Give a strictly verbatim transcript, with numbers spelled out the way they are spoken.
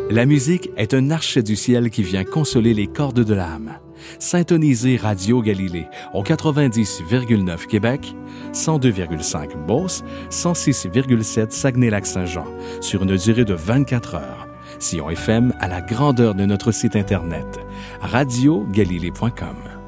La musique est un arche du ciel qui vient consoler les cordes de l'âme. Syntonisez Radio Galilée au quatre-vingt-dix virgule neuf Québec, cent deux virgule cinq Beauce, cent six virgule sept Saguenay-Lac-Saint-Jean sur une durée de vingt-quatre heures. Sillon F M à la grandeur de notre site Internet, radio galilée point com.